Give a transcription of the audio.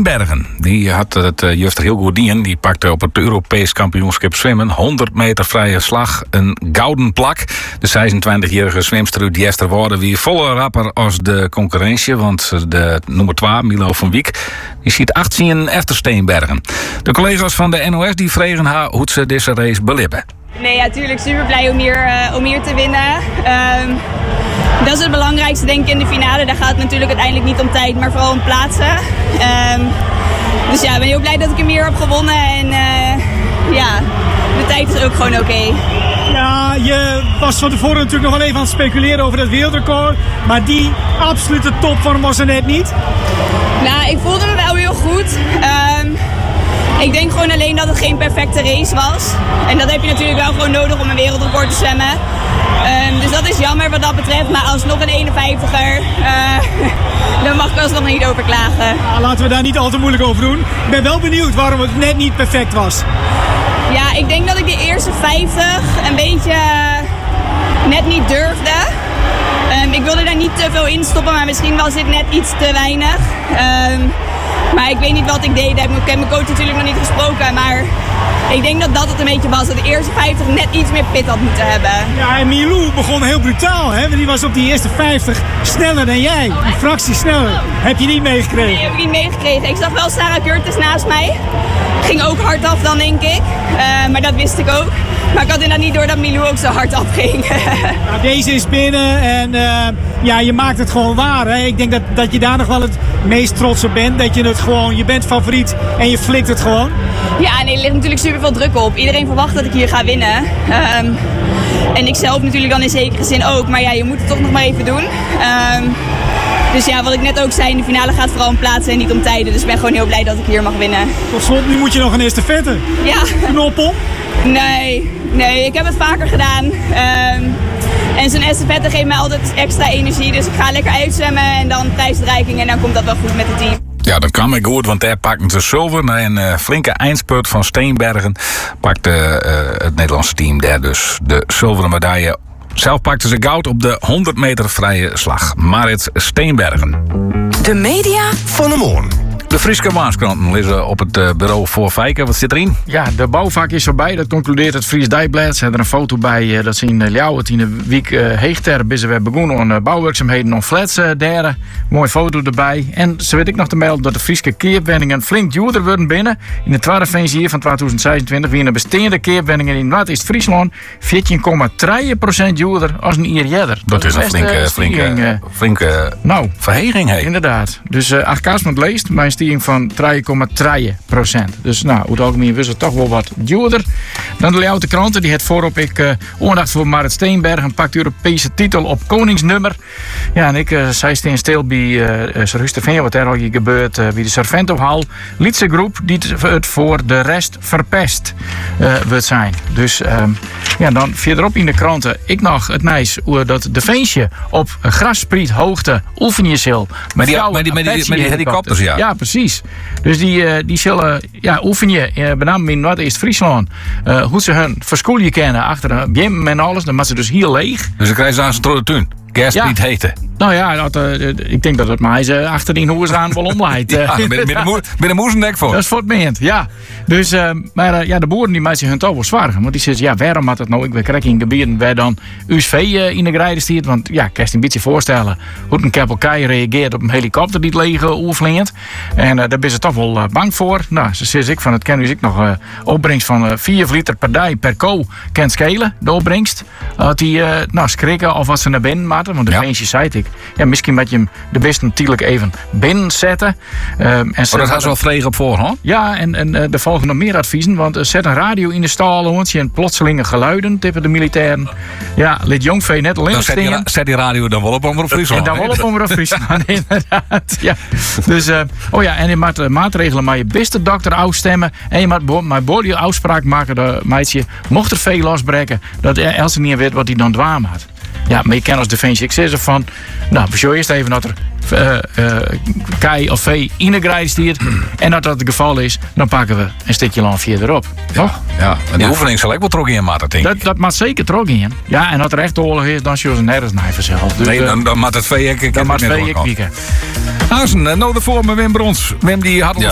Steenbergen. Die had het juist heel goed in. Die pakte op het Europees kampioenschap zwemmen 100 meter vrije slag een gouden plak. De 26-jarige zwemster uit Jesterwoude wie volle rapper als de concurrentie. Want de nummer 2, Milo van Wiek, die ziet 18 efter Steenbergen. De collega's van de NOS die vregen haar hoe ze deze race belippen. Nee, ja, tuurlijk super blij om hier te winnen. Dat is het belangrijkste denk ik in de finale. Daar gaat het natuurlijk uiteindelijk niet om tijd, maar vooral om plaatsen. Dus ja, ik ben heel blij dat ik hem hier heb gewonnen. En ja, de tijd is ook gewoon oké. Ja, je was van tevoren natuurlijk nog wel even aan het speculeren over dat wereldrecord. Maar die absolute topvorm was er net niet. Nou, ik voelde me wel heel goed. Ik denk gewoon alleen dat het geen perfecte race was. En dat heb je natuurlijk wel gewoon nodig om een wereldrecord te zwemmen. Dus dat is jammer wat dat betreft. Maar alsnog een 51er, daar mag ik alsnog niet over klagen. Ja, laten we daar niet al te moeilijk over doen. Ik ben wel benieuwd waarom het net niet perfect was. Ja, ik denk dat ik de eerste 50 een beetje net niet durfde. Ik wilde daar niet te veel in stoppen, maar misschien was dit net iets te weinig. Maar ik weet niet wat ik deed. Ik heb mijn coach natuurlijk nog niet gesproken. Maar ik denk dat dat het een beetje was. Dat de eerste 50 net iets meer pit had moeten hebben. Ja, en Milou begon heel brutaal. Hè? Want die was op die eerste 50 sneller dan jij. Een fractie sneller. Heb je niet meegekregen? Nee, heb ik niet meegekregen. Ik zag wel Sarah Curtis naast mij. Ging ook hard af dan, denk ik. Maar dat wist ik ook. Maar ik had inderdaad niet door dat Milou ook zo hard afging. Nou, deze is binnen en ja, je maakt het gewoon waar. Hè? Ik denk dat je daar nog wel het meest trots op bent. Dat je het gewoon, je bent favoriet en je flikt het gewoon. Ja, nee, er ligt natuurlijk super veel druk op. Iedereen verwacht dat ik hier ga winnen. En ik zelf natuurlijk dan in zekere zin ook. Maar ja, je moet het toch nog maar even doen. Dus ja, wat ik net ook zei, in de finale gaat het vooral om plaatsen en niet om tijden. Dus ik ben gewoon heel blij dat ik hier mag winnen. Tot slot, nu moet je nog een estafette. Ja. Knop op? Nee, ik heb het vaker gedaan. En zo'n estafette geeft mij altijd extra energie. Dus ik ga lekker uitzwemmen en dan prijsreiking en dan komt dat wel goed met het team. Ja, dat kwam ik goed, want daar pakten ze zilver. Na een flinke eindspurt van Steenbergen pakte het Nederlandse team daar dus de zilveren medaille. Zelf pakte ze goud op de 100 meter vrije slag. Marit Steenbergen. De media van de morgen. De Frieske Maarskranten lezen op het bureau voor Fijken. Wat zit erin? Ja, de bouwvak is voorbij. Dat concludeert het Fries Dijkblad. Ze hebben er een foto bij. Dat ze in Ljouwert in de week Heegter binnen we begonnen aan bouwwerkzaamheden om flats daar. Mooie foto erbij. En ze weet ik nog te melden dat de Frieske keerwenningen flink duurder worden binnen. In de tweede financier van 2026 wie de bestaande keerwenningen in Noord-Friesland 14,3% duurder als een jaar eerder. Dat is een flinke verheging. Hey. Inderdaad. Dus als men het leest, mijn stiering van 3,3%. Dus nou, over het algemeen was het toch wel wat duurder. Dan de Ljouwerte kranten, die het voorop aandacht voor Marit Steenbergen, pakt Europese titel op koningsnummer. Ja, en ik zei steen stil bij Rusten wat er al gebeurt bij de Serventohal. Lietse groep die het voor de rest verpest wordt zijn. Dus ja, dan verderop in de kranten ik nog het nieuws dat de Veensje op grasspriethoogte oefenen zal. Met die helikopters, ja. Ja, precies. Dus die zullen oefenen, benamelijk in Noord-Friesland. Hoe ze hun verschoelje kennen achter een bim en alles. Dan maken ze dus hier leeg. Dus dan krijgen ze aan zijn trode tuin. Gaspriet heten. Nou ja, ik denk dat het maar achterin hoe ze aan wel omleidt. Ja, met een moezennek voor. Dat is voor het moment, ja. Dus, maar de boeren die maken hun toch wel zwaar. Want die zeggen, ja, waarom had het nou? Ik ben krijg in gebieden waar dan USV in de grijden stiert. Want ja, kan je een beetje voorstellen hoe een Keppelkei reageert op een helikopter die het lege oefent. En daar ben ze toch wel bang voor. Nou, ze zeggen ik van het ken dus ik nog opbrengst van 4 liter per dag per ko kan schelen, de opbrengst. Dat die schrikken of wat ze naar binnen maken. Want de mensen zei ik. Ja, misschien moet je hem de beste natuurlijk even binnen zetten. Dat gaat wel vregen op voorhand. Ja, en er volgen nog meer adviezen. Want zet een radio in de stal, hoort je een plotselinge geluiden, tippen de militairen. Ja, liet Jongvee net alleen stingen. Zet die radio dan wel op Omroep Friesland. Dan wel op Omroep Friesland, inderdaad. Ja. Dus, en je moet maatregelen maar je beste dokter uitstemmen. En je moet mijn body afspraak maken, dat meidje mocht er veel losbreken, dat Elsie niet weet wat hij dan dwaam had. Ja, maar je kent als Defensie. Ik zeg ze van, nou, we eerst even dat er kei of vee in de grij stiert. En dat het geval is, dan pakken we een stukje land via erop. Toch? Ja, en die oefening zal ik wel trok in maken, denk ik. Dat maakt zeker trok in. Ja, en als er echt oorlog is, dan zullen ze nergens naar vanzelf. Dus, nee, dan maakt het vee ik. Dan maakt het vee ik wieken. Nou de vorm Wim Brons. Wim die had ons